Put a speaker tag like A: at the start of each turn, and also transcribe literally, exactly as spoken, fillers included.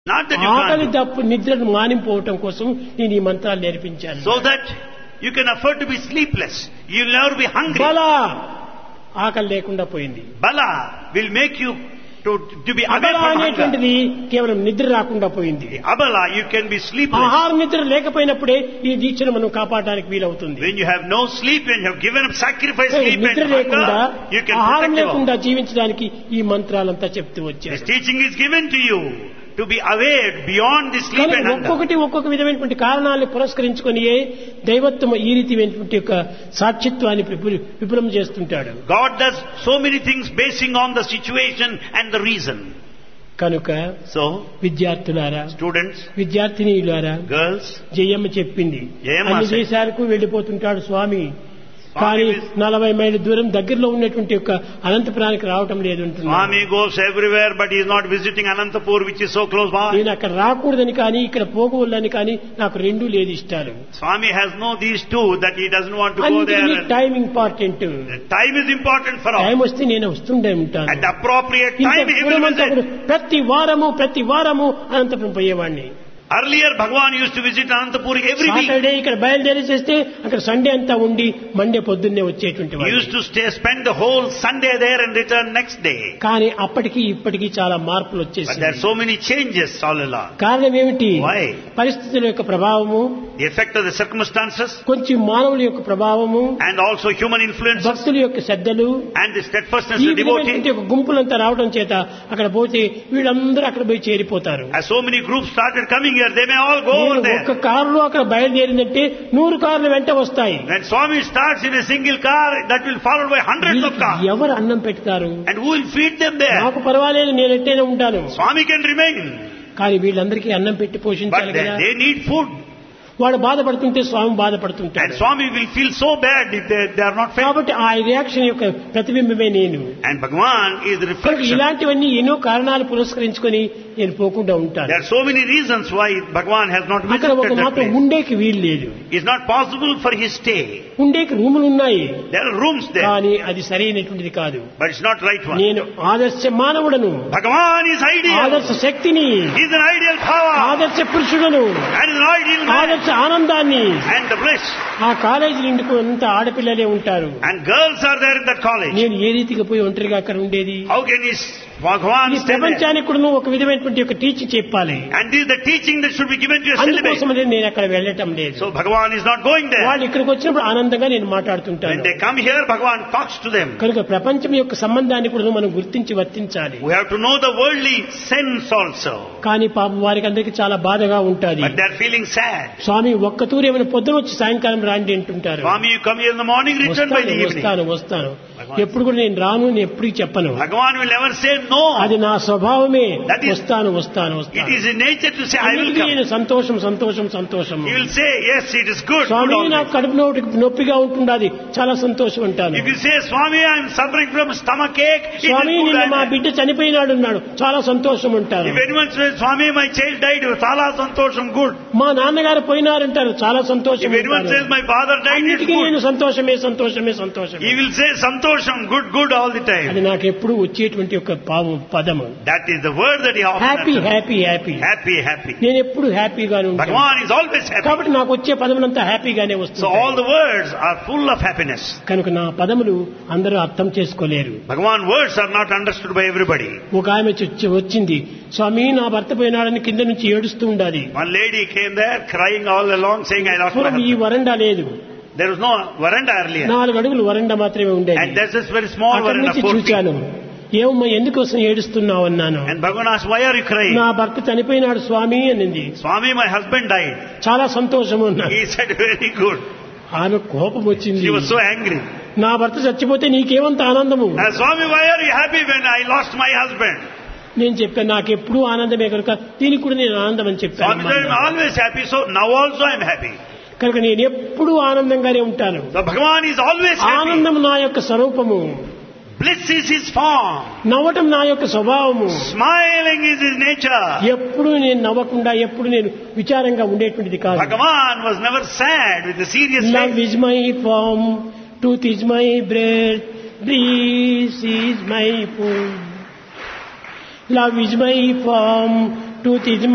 A: Not that you
B: ఆకలి
A: can't.
B: దప్పు నిద్రను మానిపోవటం కోసం నేను ఈ మంత్రాలు నేర్పించాను.
A: So that you can afford to be sleepless. You will never be hungry.
B: బలా ఆకలి లేకుండా పోయింది.
A: Bala will make you to, to be away
B: అబల
A: from hunger.
B: అనేటువంటిది కేవలం నిద్ర రాకుండా పోయింది.
A: Abala, you can be sleepless.
B: ఆహార నిద్ర లేకపోయినప్పుడే ఈ దీక్షను మనం కాపాడడానికి వీలవుతుంది.
A: When you have no sleep, when you have given up sacrifice sleep and
B: నిద్ర లేకుండా
A: hunger, you can
B: ఆహారం
A: protect
B: లేకుండా
A: your.
B: జీవించడానికి ఈ మంత్రాలంతా చెప్తూ వచ్చారు.
A: This teaching is given to you to be aware beyond the sleep
B: కానీ
A: and hunger.
B: ఒక్కొక్కటి ఒక్కొక్క విధమైనటువంటి కారణాలను పురస్కరించుకొని దైవత్వం ఈ రీతిమైనటువంటి యొక్క సాక్షిత్వాన్ని విపు- విపులం చేస్తుంటాడు.
A: God does so many things basing on the situation and the reason.
B: కనుక
A: So,
B: విద్యార్థులారా,
A: students,
B: విద్యార్థినీలారా,
A: girls,
B: జయమ్మ చెప్పింది
A: జయమ్మ
B: అన్ని
A: said-
B: దేశాలకు వెళ్ళిపోతుంటాడు స్వామి, కానీ
A: is-
B: నలభై మైళ్ళ దూరం దగ్గరలో ఉన్నటువంటి యొక్క అనంతపురానికి రావటం లేదు అంటున్నాడు.
A: Swami goes everywhere, but he is not visiting Anantapur, which is so close by.
B: నేను అక్కడ రాకూడదని కానీ ఇక్కడ పోకూడదని కానీ నాకు రెండూ లేదు ఇష్టాలు.
A: Swami has no these two, that he doesn't want to go there.
B: అన్నిటికీ
A: And
B: time important.
A: time is important for all.
B: Time వస్తే నేను వస్తుండే ఉంటాను.
A: At the appropriate
B: ఇంత
A: time, he will
B: పూర్వమంతపుడు
A: visit.
B: ప్రతి వారము ప్రతి వారము Anantapuram పోయేవాడిని.
A: Earlier, Bhagavan used to visit Anantapur every week.
B: Saturday ఇక్కడ బయలుదేరేసేస్తే అక్కడ సండే అంతా ఉండి మండే పొద్దున్నే వచ్చేటువంటి
A: He
B: వాడు.
A: used to stay, spend the whole Sunday there and return next day.
B: కానీ అప్పటికి ఇప్పటికి చాలా మార్పులు
A: But there are
B: వచ్చేసాయి.
A: so many changes all along.
B: కారణం ఏమిటి?
A: Why?
B: పరిస్థితుల యొక్క ప్రభావము,
A: The effect of the circumstances
B: కొంచెం మానవుల యొక్క ప్రభావము,
A: and also human influences
B: భక్తుల యొక్క శ్రద్ధలు,
A: and the steadfastness
B: ఈ
A: of devotee.
B: విధమైనటువంటి ఒక గుంపులంతా రావడం చేత అక్కడ పోతే వీళ్ళందరూ అక్కడ పోయి చేరిపోతారు.
A: As so many groups started coming here, they may all go over
B: నేను
A: there.
B: ఒక్క కారులో అక్కడ బయలుదేరిందంటే నూరు కార్లు వెంట వస్తాయి.
A: When Swami starts in a single car, that will followed by hundreds of cars.
B: ఎవరు అన్నం పెడతారు?
A: And who will feed them there?
B: నాకు పర్వాలేదు, నేను ఎట్టైనా ఉంటాను.
A: Swami can remain.
B: కానీ వీళ్ళందరికీ అన్నం పెట్టి
A: But
B: పోషించాలి
A: they,
B: కదా.
A: they need food.
B: వాడు బాధపడుతుంటే స్వామి
A: And
B: బాధపడుతుంటాడు.
A: Swami will feel so bad if they, they are not fed.
B: కాబట్టి ఆ రియాక్షన్ యొక్క ప్రతిబింబమే నేను.
A: And Bhagavan is the
B: కనుక
A: reflection.
B: ఇలాంటివన్నీ ఎన్నో కారణాలు పురస్కరించుకొని నేను పోకుండా ఉంటాను.
A: There are so many reasons why Bhagavan has not
B: అక్కడ ఒక
A: visited that
B: మాత్రం
A: place.
B: ఉండేకి వీలు లేదు.
A: It's not possible for his stay.
B: ఉండేకి రూములు ఉన్నాయి,
A: There are rooms there,
B: కానీ అది సరైనటువంటిది కాదు.
A: but it's not right one.
B: నేను ఆదర్శ మానవుడను,
A: Bhagavan is ideal.
B: ఆదర్శ శక్తిని,
A: He's an ideal power
B: ఆదర్శ పురుషుడను,
A: and is an ideal man
B: ఆదర్శ ఆనందాన్ని.
A: and the bliss.
B: ఆ కాలేజీ నిండుకు అంత ఆడపిల్లలే ఉంటారు.
A: And girls are there in that college.
B: నేను ఏ రీతిగా పోయి ఒంటరిగా అక్కడ ఉండేది?
A: How can he, Bhagavan
B: ఈ
A: stay there?
B: ప్రపంచానికి కూడా ఒక విధమైనటువంటి ఒక టీచింగ్ చెప్పాలి.
A: And this is the teaching that should be given to your syllabus.
B: అందుకోసమనే నేను అక్కడ వెళ్ళటం లేదు.
A: So Bhagavan is not going there.
B: వాళ్ళు ఇక్కడికి వచ్చినప్పుడు ఆనందంగా నేను
A: When
B: మాట్లాడుతుంటాను.
A: they come here, Bhagavan talks to them.
B: కనుక ప్రపంచం యొక్క సంబంధాన్ని కూడా మనం గుర్తించి వర్తించాలి.
A: We have to know the worldly sense also.
B: కానీ పాపం వారికి అందరికీ చాలా బాధగా ఉంటుంది.
A: But they are feeling sad.
B: స్వామి ఒక్క తూరు ఏమైనా పొద్దున వచ్చి సాయంకాలం రాండి అంటుంటారు.
A: Swami, you come here in the morning, return by
B: వస్తాను
A: the evening.
B: వస్తాను వస్తాను ఎప్పుడు కూడా నేను రాను, నేను ఎప్పుడు చెప్పను.
A: Bhagavan will never say no.
B: అది నా స్వభావమే.
A: That is-
B: వస్తాను వస్తాను
A: It
B: వస్తాను.
A: is in nature to say, I will
B: అన్నిటికీ
A: come.
B: నేను సంతోషం సంతోషం సంతోషం.
A: He will say, yes, it is good. good
B: Swamy
A: always.
B: నాకు కడుపు నొప్పి నొప్పిగా ఉంటుండాది, చాలా సంతోషం అంటాను.
A: If you say, Swami, I am suffering from stomach ache, it is
B: Swamy
A: good.
B: నిన్న మా
A: And
B: బిడ్డ చనిపోయినాడు అన్నాడు, చాలా సంతోషం అంటారు.
A: if anyone says, Swami, my child died, Sala Santosham, good.
B: మా నాన్నగారు పోయినారంటారు, చాలా సంతోషం
A: If anyone
B: అంటారు.
A: says, my father died, it is
B: అన్నిటికీ నేను
A: good.
B: సంతోషమే సంతోషమే సంతోషమే.
A: He will say, Santosham, good, good all the
B: అది
A: time.
B: నాకు ఎప్పుడు వచ్చేటువంటి ఒక పాము పదము.
A: That is the word that he often
B: happy
A: utters.
B: Happy happy.
A: Happy, happy.
B: నేను ఎప్పుడు హ్యాపీగానే ఉంటాను.
A: Bhagavan is always happy.
B: కాబట్టి నాకు వచ్చే పదములంతా హ్యాపీగానే
A: So
B: వస్తుంది.
A: all the words are full of happiness.
B: కనుక నా పదములు అందరూ అర్థం చేసుకోలేరు.
A: Bhagavan words are not understood by everybody.
B: ఒక ఆమె వచ్చి- వచ్చింది, స్వామి నా భర్త పోయినాడని కింద నుంచి ఏడుస్తూ ఉండాలి.
A: One lady came there crying all along saying, I lost my
B: పూర్వం ఈ
A: husband.
B: వరండా లేదు,
A: There was no veranda earlier.
B: నాలుగు అడుగులు వరండా మాత్రమే ఉండేది.
A: And there's this very small
B: అక్కడి
A: veranda.
B: నుంచి
A: four feet.
B: చూచాను, ఏమమ్మా ఎందుకోసం ఏడుస్తున్నావు అన్నాను.
A: And Bhagavan asked, why are you crying?
B: నా భర్త చనిపోయినాడు స్వామి అనింది.
A: Swami, my husband died.
B: చాలా సంతోషం అన్నాడు.
A: He said, very good.
B: ఆమె కోపం వచ్చింది.
A: She was so angry.
B: నా భర్త చచ్చిపోతే నీకేమంత ఆనందము?
A: And Swami, why are you happy when I lost my husband?
B: నేను చెప్పాను, నాకు ఎప్పుడూ ఆనందమే కనుక దీనికి కూడా నేను ఆనందం అని చెప్పాను.
A: Swami said, I'm always happy, so now also I'm happy.
B: కనుక నేను ఎప్పుడూ ఆనందంగానే ఉంటాను.
A: So Bhagavan is always happy.
B: ఆనందం నా యొక్క స్వరూపము,
A: Bliss is his form.
B: నవ్వటం నా యొక్క స్వభావము.
A: Smiling is his nature.
B: ఎప్పుడు నేను నవ్వకుండా ఎప్పుడు నేను విచారంగా ఉండేటువంటిది కాదు.
A: Bhagavan was never sad with the serious
B: love
A: face.
B: Is my form, truth is my breath, Brees is my food. Love is my form, truth is